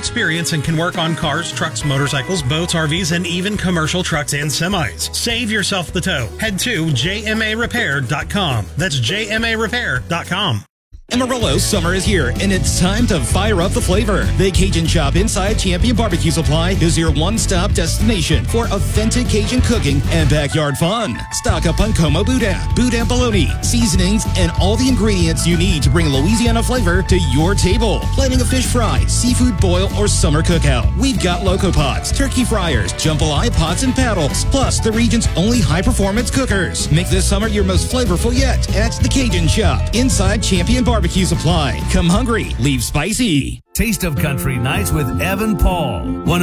experience and can work on cars, trucks, motorcycles, boats, RVs, and even commercial trucks and semis. Save yourself the tow. Head to jmarepair.com. That's jmarepair.com. Amarillo, summer is here, and it's time to fire up the flavor. The Cajun Shop inside Champion Barbecue Supply is your one-stop destination for authentic Cajun cooking and backyard fun. Stock up on Como Boudin, Boudin bologna, seasonings, and all the ingredients you need to bring Louisiana flavor to your table. Planning a fish fry, seafood boil, or summer cookout. We've got Loco Pots, turkey fryers, jambalaya pots and paddles, plus the region's only high-performance cookers. Make this summer your most flavorful yet at the Cajun Shop inside Champion Barbecue Supply. Come hungry, leave spicy. Taste of Country Nights with Evan Paul.